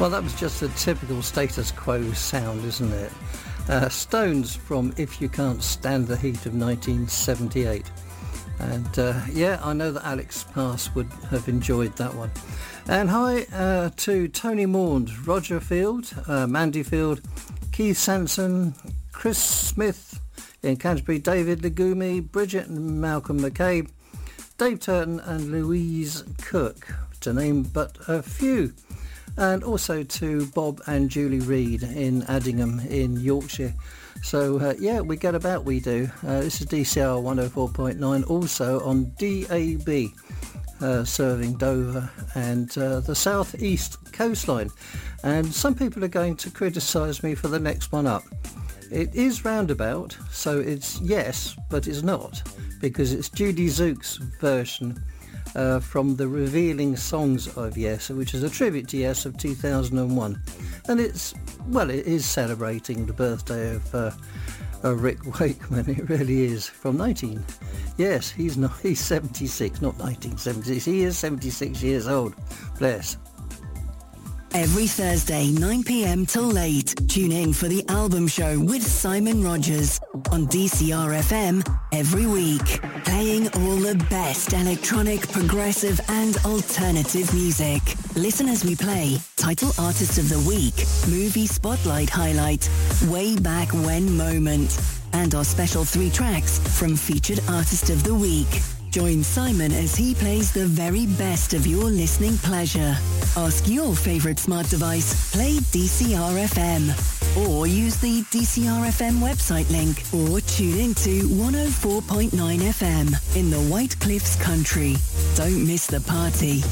Well, that was just a typical Status Quo sound, isn't it? Stones from If You Can't Stand the Heat of 1978. And yeah, I know that Alex Pass would have enjoyed that one. And hi to Tony Maund, Roger Field, Mandy Field, Keith Sanson, Chris Smith in Canterbury, David Legumi, Bridget and Malcolm McCabe, Dave Turton and Louise Cook, to name but a few. And also to Bob and Julie Reed in Addingham in Yorkshire. So yeah, we get about, we do. This is DCR 104.9, also on DAB, serving Dover and the south east coastline. And some people are going to criticise me for the next one up. It is roundabout, so it's yes, but it's not, because it's Judy Zook's version from the Revealing Songs of Yes, which is a tribute to Yes of 2001. And it's, well, it is celebrating the birthday of Rick Wakeman. It really is. From 19. Yes, he's 76, not 1976. He is 76 years old. Bless. Every Thursday, 9 p.m. till late, tune in for The Album Show with Simon Rogers on DCR FM every week, playing all the best electronic, progressive and alternative music. Listen as we play Title Artist of the Week, Movie Spotlight Highlight, Way Back When Moment, and our special 3 tracks from Featured Artist of the Week. Join Simon as he plays the very best of your listening pleasure. Ask your favourite smart device, play DCR FM, or use the DCR FM website link, or tune into 104.9 FM in the White Cliffs country. Don't miss the party.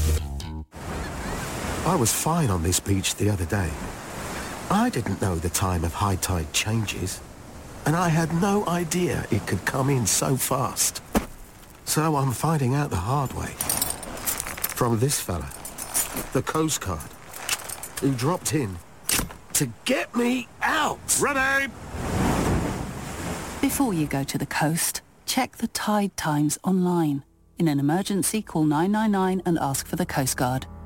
I was fine on this beach the other day. I didn't know the time of high tide changes, and I had no idea it could come in so fast. So I'm finding out the hard way. From this fella, the Coast Guard, who dropped in to get me out. Ready! Before you go to the coast, check the tide times online. In an emergency, call 999 and ask for the Coast Guard.